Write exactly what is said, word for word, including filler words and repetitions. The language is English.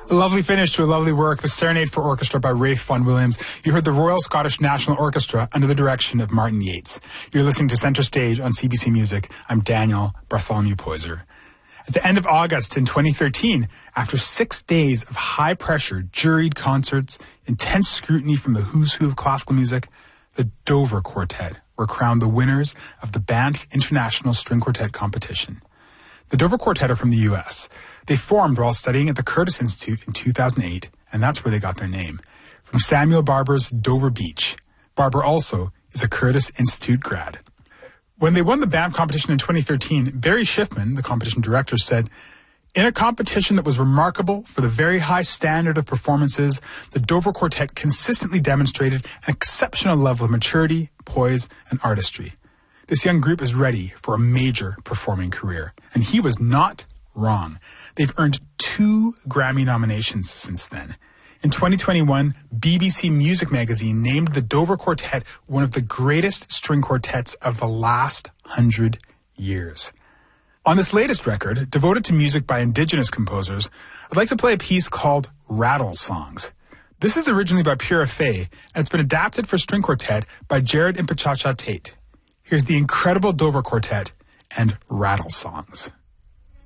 A lovely finish to a lovely work, The Serenade for Orchestra by Ralph Vaughan Williams. You heard the Royal Scottish National Orchestra under the direction of Martin Yates. You're listening to Center Stage on C B C Music. I'm Daniel Bartholomew Poyser. At the end of August in twenty thirteen, after six days of high-pressure, juried concerts, intense scrutiny from the who's who of classical music, the Dover Quartet were crowned the winners of the Banff International String Quartet competition. The Dover Quartet are from the U S. They formed while studying at the Curtis Institute in two thousand eight, and that's where they got their name, from Samuel Barber's Dover Beach. Barber also is a Curtis Institute grad. When they won the Banff competition in twenty thirteen, Barry Schiffman, the competition director, said, "In a competition that was remarkable for the very high standard of performances, the Dover Quartet consistently demonstrated an exceptional level of maturity, poise, and artistry. This young group is ready for a major performing career." And he was not wrong. They've earned two Grammy nominations since then. In twenty twenty-one, B B C Music Magazine named the Dover Quartet one of the greatest string quartets of the last hundred years. On this latest record, devoted to music by Indigenous composers, I'd like to play a piece called Rattle Songs. This is originally by Pura Fay, and it's been adapted for string quartet by Jared Impachacha Tate. Here's the incredible Dover Quartet and Rattle Songs.